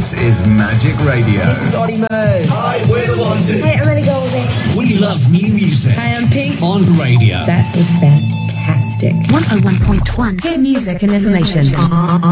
This is Magic Radio. This is Ollie Murs. Hi, we're The Wanted. Hey, I'm Ellie Goulding. We love new music. Hey, I'm Pink. On radio. That was fantastic. 101.1. Hit music and information.